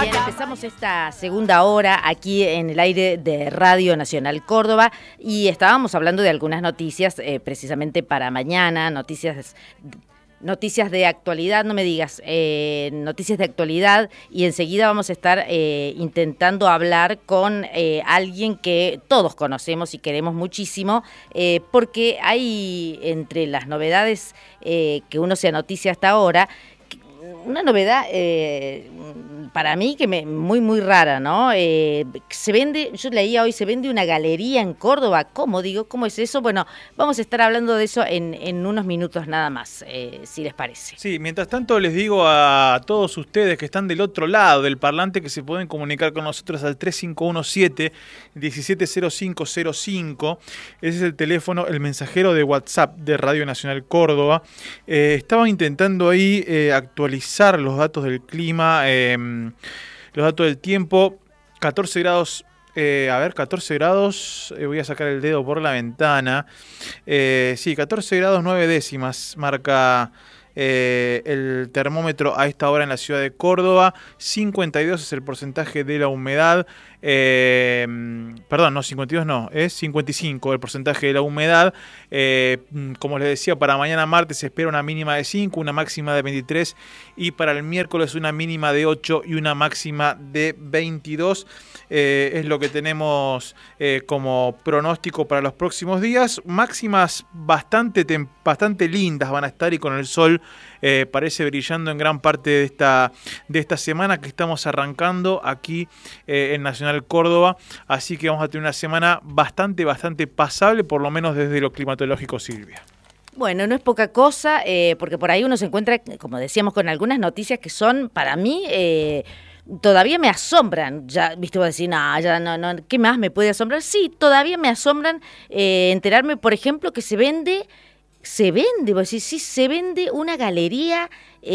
Bien, empezamos esta segunda hora aquí en el aire de Radio Nacional Córdoba y estábamos hablando de algunas noticias precisamente para mañana, noticias de actualidad, no me digas, noticias de actualidad, y enseguida vamos a estar intentando hablar con alguien que todos conocemos y queremos muchísimo, porque hay entre las novedades que uno se anoticia hasta ahora, una novedad para mí que muy rara, ¿no? Se vende, yo leía hoy, se vende una galería en Córdoba. ¿Cómo? Digo, ¿cómo es eso? Bueno, vamos a estar hablando de eso en unos minutos nada más, si les parece. Sí, mientras tanto les digo a todos ustedes que están del otro lado del parlante que se pueden comunicar con nosotros al 3517-170505. Ese es el teléfono, el mensajero de WhatsApp de Radio Nacional Córdoba. Estaba intentando ahí actualizar los datos del clima, los datos del tiempo. 14 grados, 14 grados, voy a sacar el dedo por la ventana. Sí, 14 grados 9 décimas marca el termómetro a esta hora en la ciudad de Córdoba. 52 es el porcentaje de la humedad. Perdón, no, 52 no, es 55 el porcentaje de la humedad. Como les decía, para mañana martes se espera una mínima de 5, una máxima de 23, y para el miércoles una mínima de 8 y una máxima de 22. Es lo que tenemos como pronóstico para los próximos días. Máximas bastante lindas van a estar, y con el sol parece brillando en gran parte de esta semana que estamos arrancando aquí en Nacional Córdoba. Así que vamos a tener una semana bastante pasable, por lo menos desde lo climatológico, Silvia. Bueno, no es poca cosa, porque por ahí uno se encuentra, como decíamos, con algunas noticias que son, para mí, todavía me asombran. Ya, viste, vos decís, no, ¿qué más me puede asombrar? Sí, todavía me asombran enterarme, por ejemplo, que se vende, vos decís, sí, se vende una galería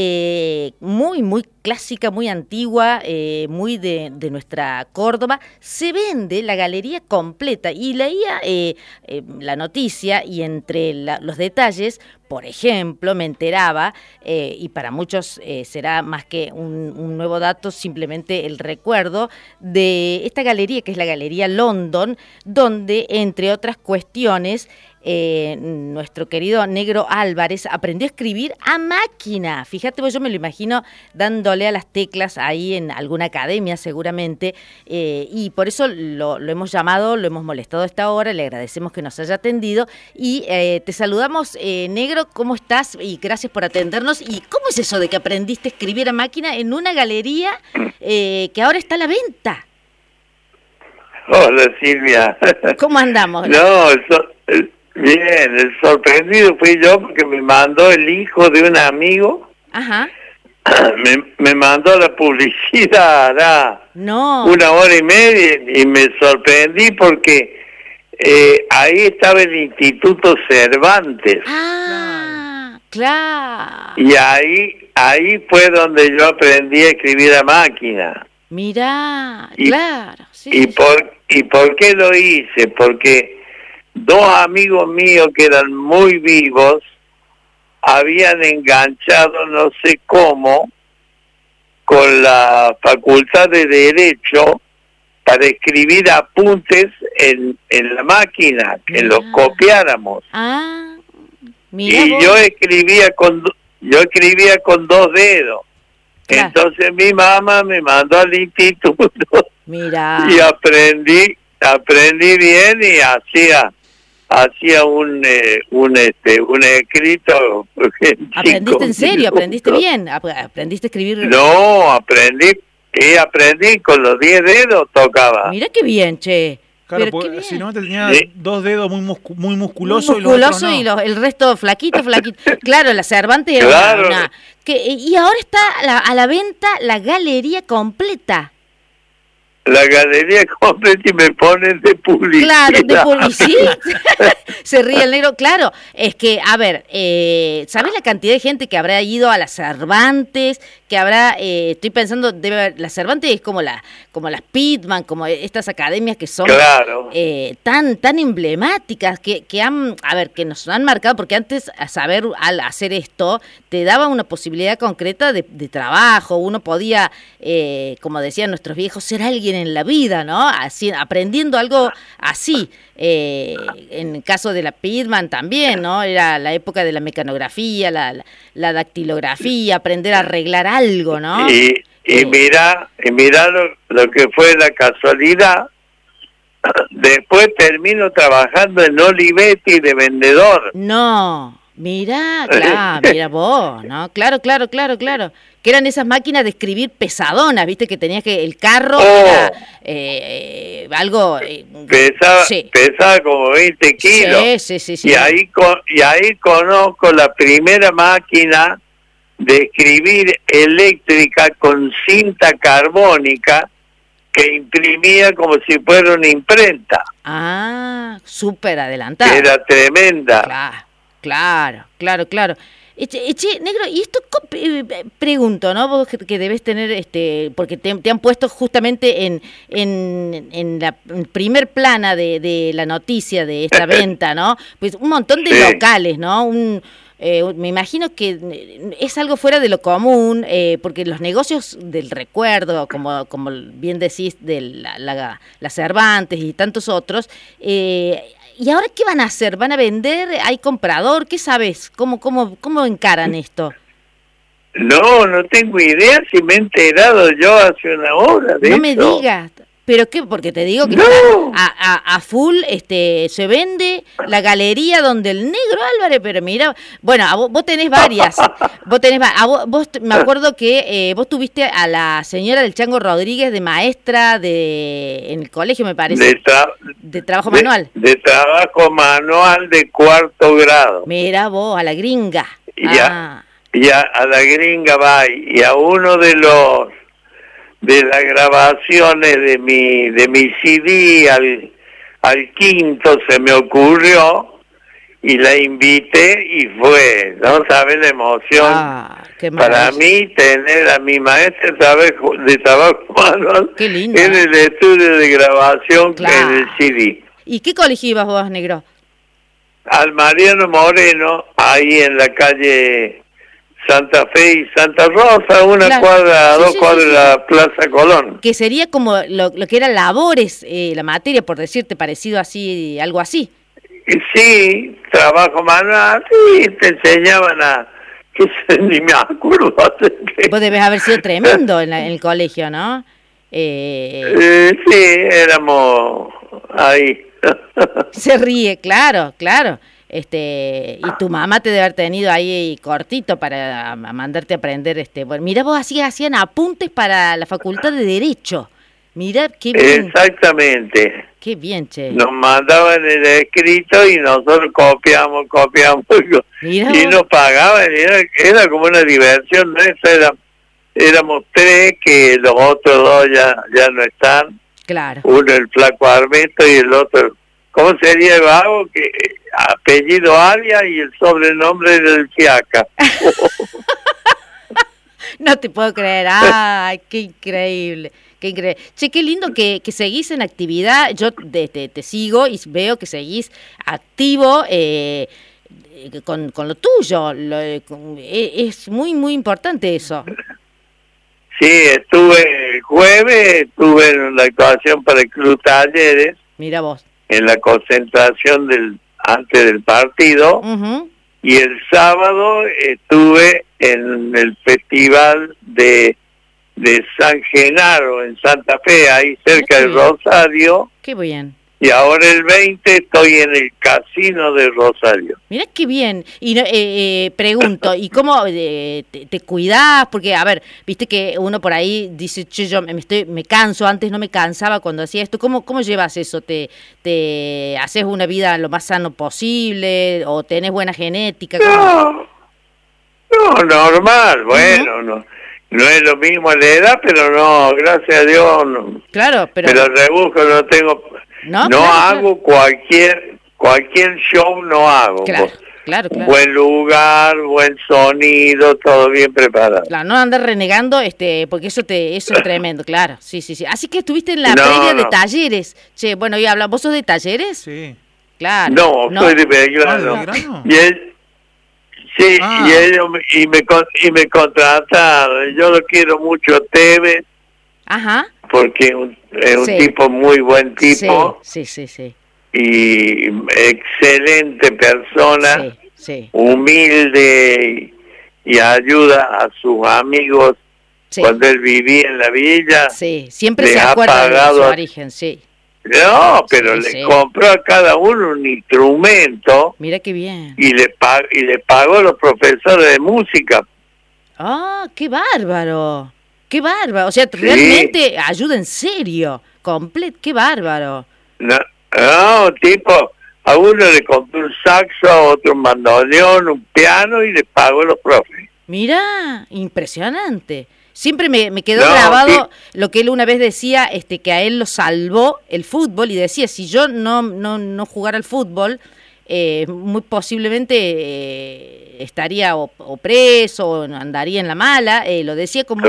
muy clásica, muy antigua, muy de nuestra Córdoba. Se vende la galería completa, y leía la noticia, y entre los detalles, por ejemplo, me enteraba, y para muchos será más que un nuevo dato, simplemente el recuerdo de esta galería, que es la Galería London, donde, entre otras cuestiones, nuestro querido Negro Álvarez aprendió a escribir a máquina. Fíjate, pues yo me lo imagino dándole a las teclas ahí en alguna academia seguramente, y por eso lo hemos llamado, lo hemos molestado a esta hora. Le agradecemos que nos haya atendido y te saludamos, Negro, ¿cómo estás? Y gracias por atendernos. ¿Y cómo es eso de que aprendiste a escribir a máquina en una galería que ahora está a la venta? Hola, Silvia. ¿Cómo andamos? No, bien, el sorprendido fui yo, porque me mandó el hijo de un amigo. Ajá. Me mandó la publicidad no. 1 hora y media, y me sorprendí porque ahí estaba el Instituto Cervantes. Claro. Y ahí fue donde yo aprendí a escribir a máquina. Mirá, claro. Sí, ¿Y por qué lo hice? Porque 2 amigos míos que eran muy vivos habían enganchado, no sé cómo, con la Facultad de Derecho para escribir apuntes en la máquina, que los copiáramos. Mira y vos. yo escribía con 2 dedos. Claro. Entonces mi mamá me mandó al instituto. Mirá. Y aprendí bien, y hacía un escrito. ¿Aprendiste en serio? ¿Aprendiste bien? ¿Aprendiste a escribir? No, aprendí con los 10 dedos, tocaba. Mirá qué bien, che. Claro, porque si no tenía 2 dedos muy musculosos, y el resto flaquito. Claro, la Cervantes era claro. Y ahora está a la venta la galería completa. la galería completa y me ponen de publicidad. Claro, de publicidad. Se ríe el negro. Claro, es que, a ver, ¿sabés la cantidad de gente que habrá ido a las Cervantes? Que habrá, estoy pensando, las Cervantes es como las Pitman, como estas academias que son claro. tan emblemáticas, que han, a ver, que nos han marcado, porque antes, a saber, al hacer esto, te daba una posibilidad concreta de trabajo, uno podía, como decían nuestros viejos, ser alguien en la vida, ¿no? Así, aprendiendo algo así. En el caso de la Pitman también, ¿no? Era la época de la mecanografía, la dactilografía, aprender a arreglar algo, ¿no? Y mirá lo que fue la casualidad. Después termino trabajando en Olivetti de vendedor. No, mira vos, ¿no? Claro. Que eran esas máquinas de escribir pesadonas, ¿viste? Que tenías que, el carro era algo... pesaba como 20 kilos. Sí. Y ahí conozco la primera máquina de escribir eléctrica con cinta carbónica que imprimía como si fuera una imprenta. Ah, súper adelantada. Era tremenda. Claro. Che, negro, y esto pregunto, ¿no? Vos que debés tener, porque te han puesto justamente en la primer plana de la noticia de esta venta, ¿no? Pues un montón de locales, ¿no? Me imagino que es algo fuera de lo común, porque los negocios del recuerdo, como bien decís, de la Cervantes y tantos otros, ¿y ahora qué van a hacer? ¿Van a vender? ¿Hay comprador? ¿Qué sabes? ¿Cómo encaran esto? No tengo idea, si me he enterado yo hace una hora de eso. No me digas. ¿Pero qué? Porque te digo que a full se vende la galería donde el negro Álvarez, pero mira, bueno, vos tenés varias. Vos me acuerdo que vos tuviste a la señora del Chango Rodríguez de maestra en el colegio, me parece. De trabajo manual. De trabajo manual de 4º grado. Mira vos, a la gringa. Ya a la gringa va, y a uno de las grabaciones de mi CD al quinto se me ocurrió y la invité y fue, ¿no? ¿Sabes la emoción? Para mí tener a mi maestra de trabajo manual en el estudio de grabación en el CD. ¿Y qué colegio ibas vos, negro? Al Mariano Moreno, ahí en la calle Santa Fe y Santa Rosa, cuadra, 2 cuadras de la Plaza Colón. Que sería como lo que era labores, la materia, por decirte, parecido así, algo así. Sí, trabajo manual, sí, te enseñaban ni me acuerdo. Vos debes haber sido tremendo en el colegio, ¿no? Sí, éramos ahí. Se ríe, claro. Y tu mamá te debe haber tenido ahí cortito para mandarte a aprender. Bueno, mira, vos hacían apuntes para la Facultad de Derecho. Mira, qué bien. Exactamente. Qué bien, che. Nos mandaban el escrito y nosotros copiamos. Y nos pagaban. Era como una diversión nuestra. Éramos 3, que los otros 2 ya no están. Claro. Uno el flaco Armesto y el otro... ¿Cómo sería el vago? Que apellido Alia y el sobrenombre del Fiaca. No te puedo creer. ¡Ay, qué increíble! Che, qué lindo que seguís en actividad. Yo te sigo y veo que seguís activo con lo tuyo. Es muy, muy importante eso. Sí, estuve el jueves, estuve en la actuación para el Club Talleres. Mira vos. En la concentración antes del partido. Y el sábado estuve en el festival de San Genaro en Santa Fe, ahí cerca de Rosario. Qué bien. Y ahora el 20 estoy en el casino de Rosario. Mirá qué bien. Y pregunto, ¿y cómo te cuidás? Porque, a ver, viste que uno por ahí dice, che, yo me canso, antes no me cansaba cuando hacía esto. ¿Cómo llevas eso? ¿Te haces una vida lo más sano posible? ¿O tenés buena genética? No, normal, bueno, no. No es lo mismo la edad, pero no, gracias a Dios, no. Claro, pero... Me lo rebusco, no tengo... No claro, hago cualquier show, no hago. Claro, claro. Buen lugar, buen sonido, todo bien preparado. Claro, no andar renegando, porque eso es tremendo, claro. Sí. Así que estuviste en la previa de talleres. Che, bueno, y habla, ¿vos sos de talleres? Sí. Claro. No, soy de Belgrano. ¿Belgrano? Y él... Sí, y ellos me contrataron. Yo lo quiero mucho a Tevez. Ajá. Porque es un tipo muy buen tipo. Sí. Y excelente persona. Sí. Humilde y ayuda a sus amigos cuando él vivía en la villa. Sí, siempre se acuerda de su origen, sí. No, pero le compró a cada uno un instrumento. Mira qué bien. Y le pagó a los profesores de música. ¡Ah, qué bárbaro! ¡Qué bárbaro! O sea, realmente ayuda en serio. ¡Qué bárbaro! No, tipo, a uno le compró un saxo, a otro un bandoneón, un piano y le pagó a los profes. Mira, impresionante. Siempre me quedó grabado lo que él una vez decía, que a él lo salvó el fútbol, y decía, si yo no jugara al fútbol, muy posiblemente estaría o preso, o andaría en la mala. Lo decía con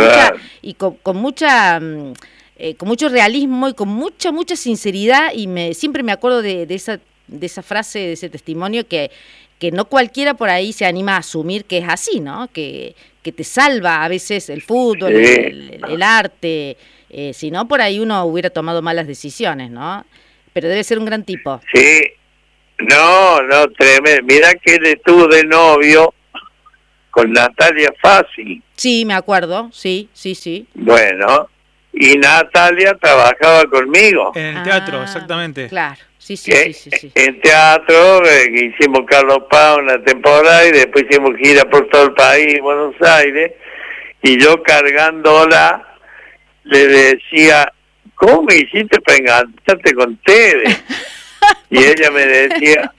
mucho realismo y con mucha sinceridad, y siempre me acuerdo de esa frase, de ese testimonio, que no cualquiera por ahí se anima a asumir que es así, ¿no? Que te salva a veces el fútbol, el arte, si no, por ahí uno hubiera tomado malas decisiones, ¿no? Pero debe ser un gran tipo. Sí, no, tremendo. Mira que él estuvo de novio con Natalia Fassi. Sí, me acuerdo, sí. Bueno, y Natalia trabajaba conmigo. En el teatro, exactamente. Claro. Sí. En teatro hicimos Carlos Paz una temporada y después hicimos gira por todo el país, Buenos Aires, y yo cargándola le decía, ¿cómo me hiciste para engancharte con Tevez? Y ella me decía,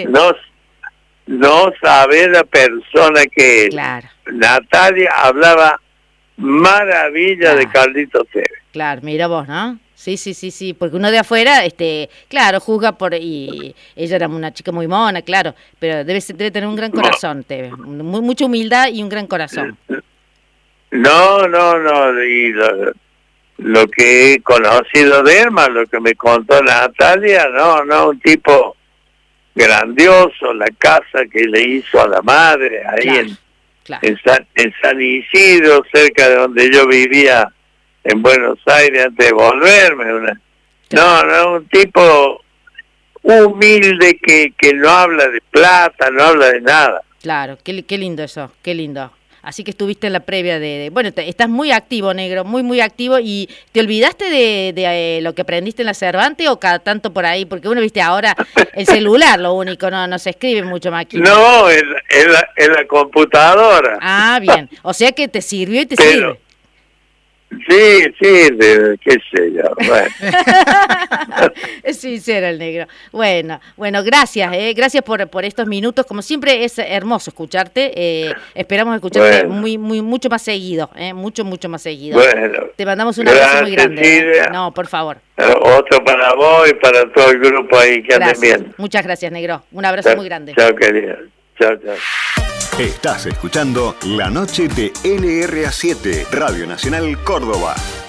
no sabés la persona que es. Claro. Natalia hablaba maravilla de Carlitos Tevez. Claro, mira vos, ¿no? Sí, porque uno de afuera, claro, juzga y ella era una chica muy mona, claro, pero debe tener un gran corazón, Tevez, mucha humildad y un gran corazón. No, y lo que he conocido de él, más lo que me contó Natalia, no, un tipo grandioso, la casa que le hizo a la madre, ahí en San Isidro, cerca de donde yo vivía, en Buenos Aires, antes de volverme. Un tipo humilde que no habla de plata, no habla de nada. Claro, qué lindo eso, qué lindo. Así que estuviste en la previa bueno, estás muy activo, negro, muy activo. ¿Y te olvidaste de lo que aprendiste en la Cervantes o cada tanto por ahí? Porque uno, viste, ahora el celular, lo único, no se escribe mucho máquina. No, en la computadora. Ah, bien. O sea que te sirvió y te sirve. Sí, qué sé yo. Bueno. Es sincero el negro. Bueno, gracias, gracias por estos minutos. Como siempre es hermoso escucharte. Esperamos escucharte mucho más seguido, mucho más seguido. Bueno, te mandamos un abrazo muy grande. No, por favor. Otro para vos y para todo el grupo ahí que anden bien. Muchas gracias, negro. Un abrazo muy grande. Chao, querido. Chao. Estás escuchando La Noche de LRA7, Radio Nacional Córdoba.